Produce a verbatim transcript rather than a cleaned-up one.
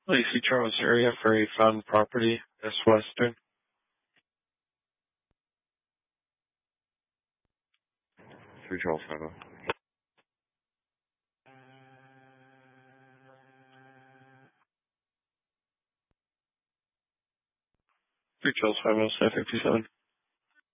Lacey Charles area for a found property, S Western. Three Charles Five. Three Charles five oh seven fifty seven.